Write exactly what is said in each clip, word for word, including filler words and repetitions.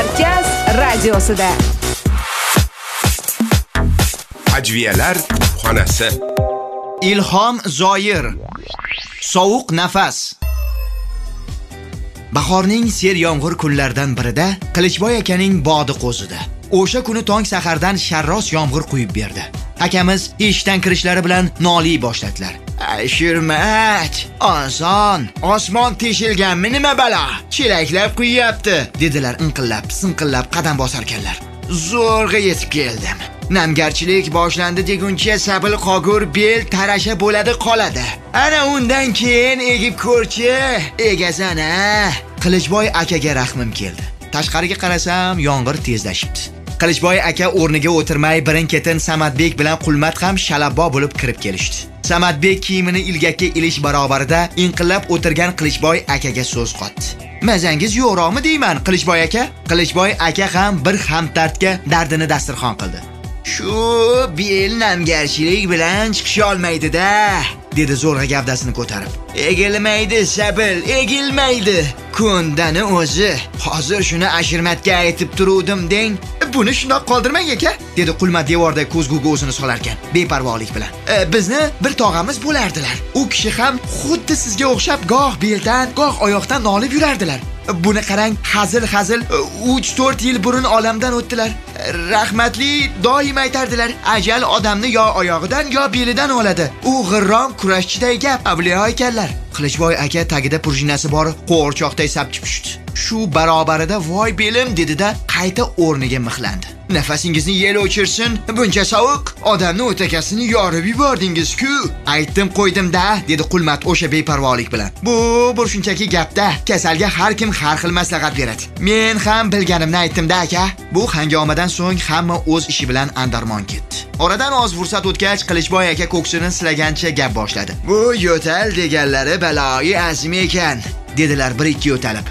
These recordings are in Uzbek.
Markaz radiosida. Ajviyalar xonasi. Ilhom Zoir. Sovuq nafas. Bahorning ser yomg'ir kunlaridan birida Qilichboy akaning bog'i qo'zidi. O'sha kuni tong sahardan sharros yomg'ir quyib berdi. Akamiz eshikdan kirishlari bilan noliy boshladilar. "Ashirmat, oson, osmon teshilganmi nima balo? Chelaklar quyyapti", dedilar inqillab, sinqillab qadam bosarkanlar. Zo'rg'a yetib keldim. Namgarchilik boshlandi deguncha sabil qogur bel tarasha bo'ladi qoladi. Ana undan keyin egib ko'rchi, egasana. Qilichboy akaga rahmim keldi. Tashqariga qarasam, yomg'ir tezlashibdi. Qilichboy aka o'rniga o'tirmay birin-ketin Samadbek bilan Qulmat ham shalabbo bo'lib kirib kelishdi. Samadbek kiyimini ilgakka ilish barobarida inqillab o'tirgan Qilichboy akaga so'z qotdi. "Mazangiz yo'qmi deyman, Qilichboy aka?" Qilichboy aka ham bir hamdardga dardini dasturxon qildi. "Shu bel namgarchilik bilan chiqisha olmaydi-da", dedi zo'rg'a gavdasini ko'tarib. "Egilmaydi sabil, egilmaydi. Kundani o'zi. Hozir shuni Ashirmatga aytib turuvdim deng. Buni shundoq qoldirmang aka", dedi Qulmat devorda ko'zguga o'zini solarkan, beparvolik bilan. E, "Bizni bir tog'amiz bo'lardilar. U kishi ham xuddi sizga o'xshab goh beldan, goh oyoqdan nolib yurardilar. Buni qarang, hazil-hazil uch to'rt yil burun olamdan o'tdilar. Rahmatli doim aytardilar, ajal odamni yo oyog'idan yo belidan oladi. U g'irrom kurashchiday gap, avliyo ekanlar." Qilichboy aka tagida prujinasi bor qo'rchoqday sapchib tushdi. Shu barobarida "Voy belim", dedi-da, qayta o'rniga mixlandi. "Nafasingizni yel o'chirsin, buncha sovuq, odamni o'takasini yorib yubordingiz-ku." "Aytdim qo'ydim-da", dedi Qulmat o'sha beparvolik bilan. "Bu bir shunchaki gapda, kasalga har kim har xil maslahat beradi. Men ham bilganimni aytdim-da aka." Bu hangomadan so'ng hamma o'z ishi bilan andarmon ketdi. Oradan oz fursat o'tgach, Qilichboy aka ko'ksini silagancha gap boshladi. "Bu yo'tal deganlari baloyi azmi ekan", dedilar bir ikki yo'talib.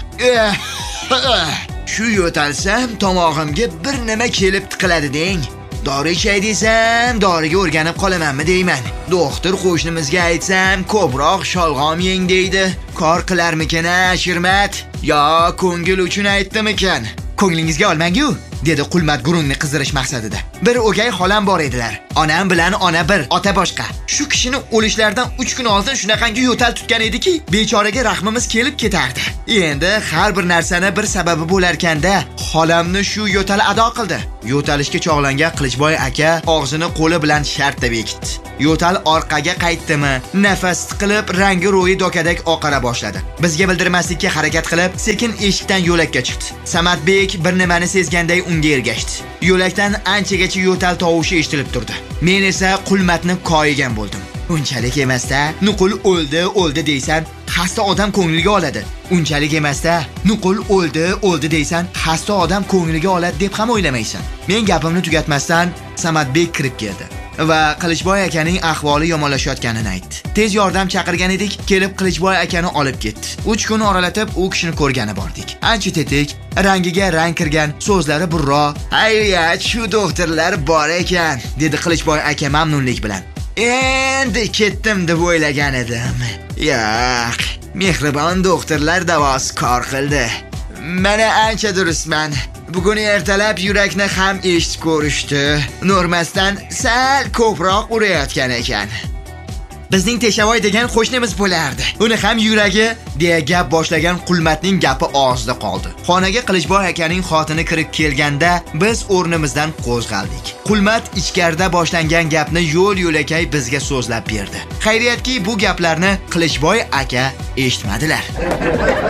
"Shu yo'talsam tomog'imga bir nima kelib tiqiladi deng. Dori ichay desam, doriga o'rganib qolamanmi deyman. Doktor qo'shnimizga aytsam, ko'proq sholg'om yeng deydi. Kor qilarmikin Ashirmat? Yo ko'ngil uchun aytdimikan?" "Ko'nglingizga olmang-ku", dedi Qulmat gurungni qizdirish maqsadida. "Bir o'gay xolam bor edilar. Onam bilan ona bir, ota boshqa. Shu kishini o'lishlaridan uch kun oldin shunaqangi yo'tal tutgan ediki, bechoraga rahmimiz kelib ketardi. Endi har bir narsani bir sababi bo'larkanda, xolamni shu yo'tal ado qildi." Yo'talishga chog'langan Qilichboy aka og'zini qo'li bilan shartta bekitdi. Yo'tal orqaga qaytdimi, nafas tiqilib, rangi ro'yi dokadak oqara boshladi. Bizga bildirmaslikka harakat qilib, sekin eshikdan yo'lakka chiqdi. Samadbek bir nimani sezganday unga ergashdi. Yo'lakdan anchagacha yo'tal tovushi eshitilib turdi. Men esa Qulmatni koyigan bo'ldim. Unchalik emasda, nuqul o'ldi, o'ldi deysan, xasta odam ko'ngliga oladi. Unchalik emasda, nuqul o'ldi, o'ldi deysan, xasta odam ko'ngliga oladi deb ham o'ylamaysan. Men gapimni tugatmasdan Samadbek kirib keldi va Qilichboy akaning ahvoli yomonlashayotganini aytdi. Tez yordam chaqirgan edik, kelib Qilichboy akani olib ketdi. uch kun oralatib u kishini ko'rgani bordik. Ancha tetik, rangiga rang kirgan, so'zlari burro. "Hayriyat, shu doktorlar bor ekan", dedi Qilichboy aka mamnunlik bilan. "Endi ketdim deb o'ylagan edim. Yo'q, mehribon doktorlar davosi kor qildi. Mana ancha durustman. Bugun ertalab yurakni ham eshitib ko'rishdi. Normasdan sal ko'proq urayotgan ekan. Bizning Teshavoy degan qo'shnimiz bo'lardi. Uni ham yuragi", deya gap boshlagan Qulmatning gapi og'zida qoldi. Xonaga Qilichboy akaning xotini kirib kelganda biz o'rnimizdan qo'zg'aldik. Qulmat ichkarida boshlangan gapni yo'l-yo'lakay bizga so'zlab berdi. Xayriyatki bu gaplarni Qilichboy aka eshitmadilar.